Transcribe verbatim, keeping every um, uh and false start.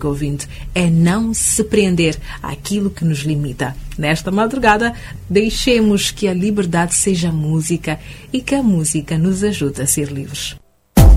ouvinte, é não se prender àquilo que nos limita. Nesta madrugada, deixemos que a liberdade seja música e que a música nos ajude a ser livres.